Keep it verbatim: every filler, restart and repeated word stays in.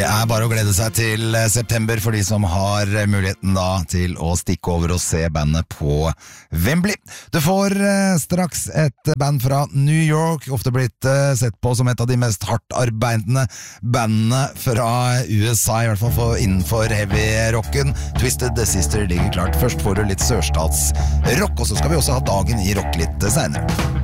Det er bare å glede seg til september for de som har muligheten da til å stikke over og se bandet på Wembley. Du får eh, straks et band fra New York, ofte blitt eh, sett på som et av de mest hardt arbeidende bandene fra U S A, i hvert fall for, innenfor heavy-rocken. Twisted Sister ligger klart. Først får du litt sørstats rock, og så skal vi også ha dagen i rock litt senere.